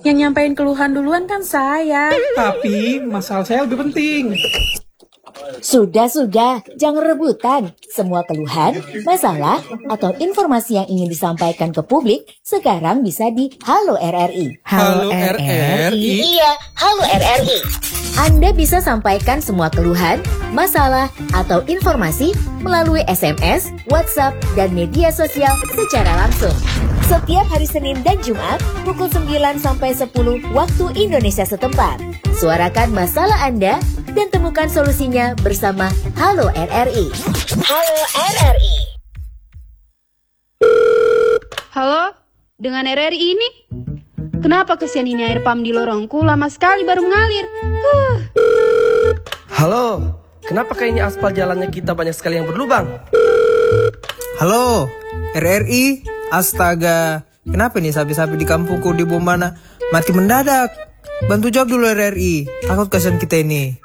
Yang nyampein keluhan duluan kan saya. Tapi masalah saya lebih penting. Sudah, jangan rebutan. Semua keluhan, masalah, atau informasi yang ingin disampaikan ke publik sekarang bisa di Halo RRI. Halo RRI? Iya, Halo RRI. Anda bisa sampaikan semua keluhan, masalah, atau informasi melalui SMS, WhatsApp, dan media sosial secara langsung. Setiap hari Senin dan Jumat, pukul 9 sampai 10 waktu Indonesia setempat. Suarakan masalah Anda dan temukan solusinya bersama Halo RRI. Halo RRI. Halo, dengan RRI ini? Kenapa kesian ini air pam di lorongku lama sekali baru mengalir? Halo, kenapa kayaknya aspal jalannya kita banyak sekali yang berlubang? Halo, RRI. Astaga, kenapa nih sapi-sapi di kampungku di Bombana mati mendadak? Bantu jawab dulu RRI, takut kasihan kita ini.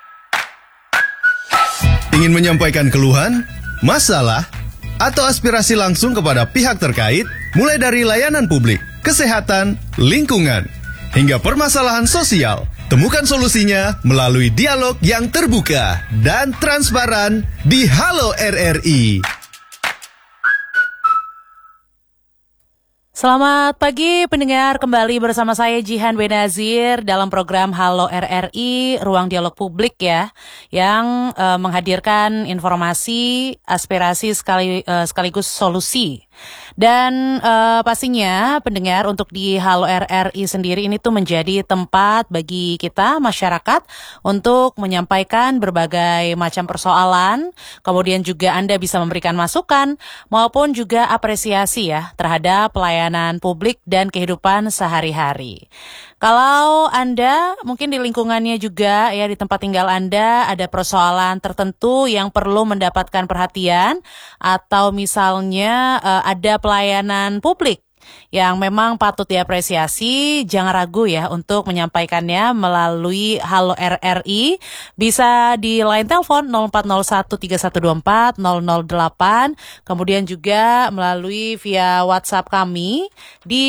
Ingin menyampaikan keluhan, masalah, atau aspirasi langsung kepada pihak terkait, mulai dari layanan publik, kesehatan, lingkungan, hingga permasalahan sosial. Temukan solusinya melalui dialog yang terbuka dan transparan di Halo RRI. Selamat pagi pendengar, kembali bersama saya Jihan Benazir dalam program Halo RRI, ruang dialog publik ya, yang menghadirkan informasi, aspirasi sekaligus solusi. Dan pastinya pendengar, untuk di Halo RRI sendiri ini tuh menjadi tempat bagi kita masyarakat untuk menyampaikan berbagai macam persoalan, kemudian juga Anda bisa memberikan masukan maupun juga apresiasi ya terhadap pelayanan publik dan kehidupan sehari-hari. Kalau Anda mungkin di lingkungannya juga ya, di tempat tinggal Anda ada persoalan tertentu yang perlu mendapatkan perhatian, atau misalnya ada pelayanan publik yang memang patut diapresiasi, jangan ragu ya untuk menyampaikannya melalui Halo RRI. Bisa di line telepon 040131240008, kemudian juga melalui via WhatsApp kami di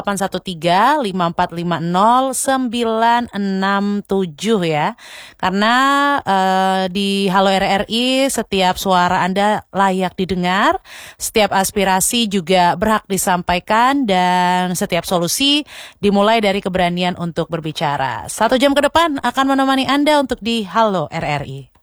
08135450967 ya. Karena di Halo RRI setiap suara Anda layak didengar, setiap aspirasi juga berhak disampaikan, dan setiap solusi dimulai dari keberanian untuk berbicara. 1 jam ke depan akan menemani Anda untuk di Halo RRI.